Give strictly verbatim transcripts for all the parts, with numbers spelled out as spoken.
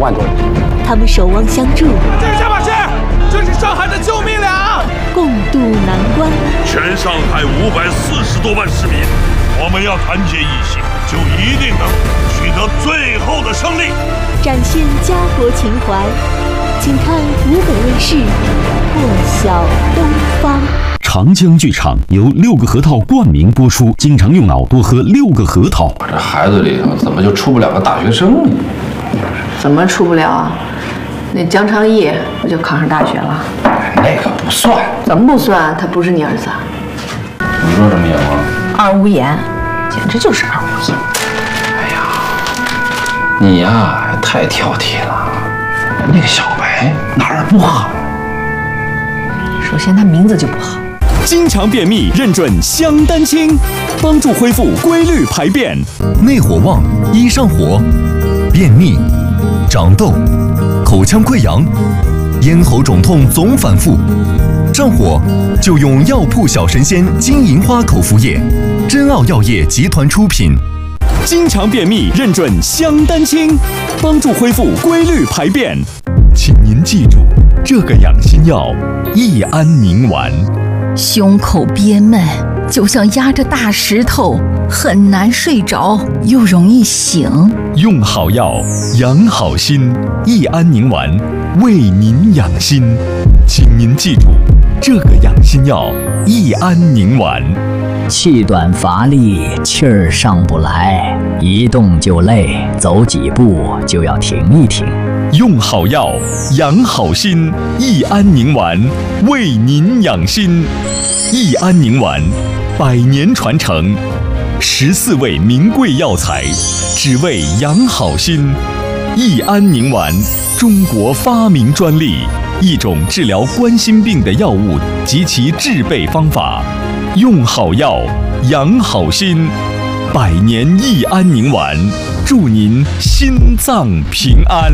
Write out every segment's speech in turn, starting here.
万多人。 他们守望相助， 这是下马线，这是上海的救命粮， 共度难关。 全上海五百四十多万市民，我们要团结一心，就一定能取得最后的胜利。 展现家国情怀，请看湖北卫视《破晓东方》。 长江剧场由六个核桃冠名播出，经常用脑多喝六个核桃。 我这孩子里头怎么就出不了个大学生呢？ 怎么出不了啊？那江昌义不就考上大学了？ 那个不算。 怎么不算？他不是你儿子。 你说什么眼光？ 二五眼，简直就是二五眼。 哎呀，你呀也太挑剔了。那个小白哪儿不好？ 首先他名字就不好。 经常便秘认准香丹清，帮助恢复规律排便。 内火旺，一上火，便秘、长痘、口腔溃疡、咽喉肿痛总反复，上火就用药铺小神仙金银花口服液，真奥药业集团出品。 经常便秘认准香丹清，帮助恢复规律排便。请您记住这个养心药：益安宁丸。 胸口憋闷，就像压着大石头，很难睡着，又容易醒。 用好药，养好心。益安宁丸为您养心，请您记住这个养心药：益安宁丸。 气短乏力，气儿上不来，一动就累，走几步就要停一停。 用好药，养好心。益安宁丸为您养心。益安宁丸，百年传承，十四味名贵药材，只为养好心。益安宁丸，中国发明专利，一种治疗冠心病的药物及其制备方法。用好药，养好心。百年益安宁丸，祝您心脏平安。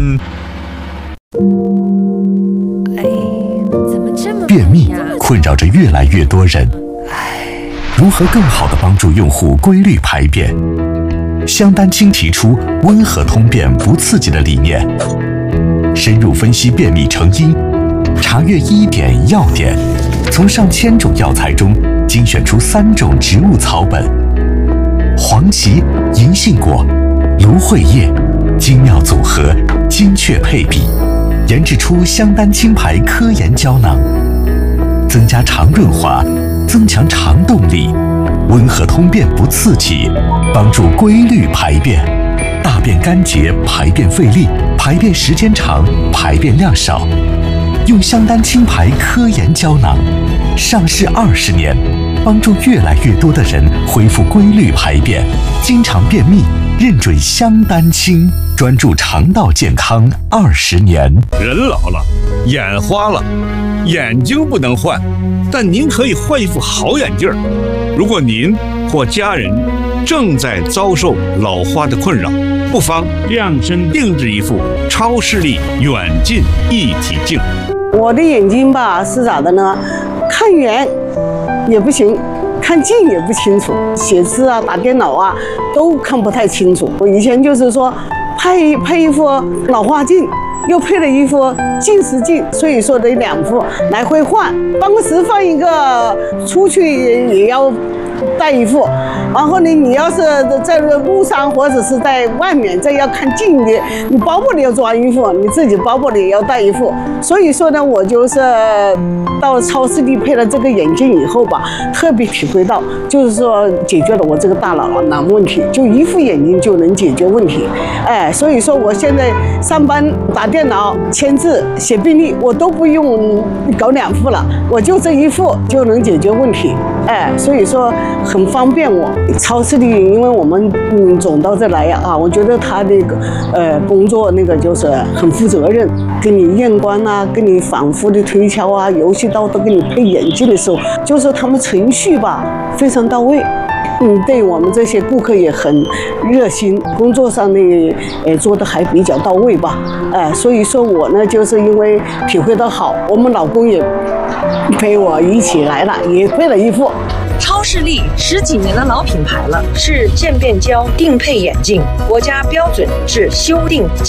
便秘困扰着越来越多人，如何更好地帮助用户规律排便？香丹清提出温和通便不刺激的理念，深入分析便秘成因，查阅医典药典，从上千种药材中精选出三种植物草本：黄芪、银杏果、芦荟叶，精妙组合，精确配比，研制出香丹清牌科研胶囊，增加肠润滑，增强肠动力，温和通便不刺激，帮助规律排便，大便干结，排便费力，排便时间长，排便量少。用香丹清牌科研胶囊，上市二十年，帮助越来越多的人恢复规律排便，经常便秘认准香丹清，专注肠道健康二十年。 人老了，眼花了，眼睛不能换，但您可以换一副好眼镜。如果您或家人正在遭受老花的困扰，不妨量身定制一副超视力远近一体镜。 我的眼睛吧是咋的呢？看远也不行，看近也不清楚，写字啊、打电脑啊都看不太清楚。我以前就是说配配一副老花镜，又配了一副近视镜，所以说得两副来回换。办公室放一个，出去也要带一副。然后呢，你要是在路上或者是在外面，这要看近的，你包包里要装一副，你自己包包里也要带一副。所以说呢，我就是到超市里配了这个眼镜以后吧，特别体会到，就是说解决了我这个大脑囊问题，就一副眼镜就能解决问题。哎，所以说我现在上班打电脑、签字、写病历，我都不用搞两副了，我就这一副就能解决问题。哎，所以说很方便我。超市里，因为我们嗯总到这来呀啊，我觉得他那个呃工作那个就是很负责任，给你验光啊，给你反复的推敲啊，游戏刀都给你配眼镜的时候，就是他们程序吧非常到位。嗯，对我们这些顾客也很热心，工作上呢，呃，做的还比较到位吧，哎、呃，所以说我呢，就是因为体会到好，我们老公也陪我一起来了，也配了一副。 超视力十几年的老品牌了，是渐变焦定配眼镜，国家标准制修订。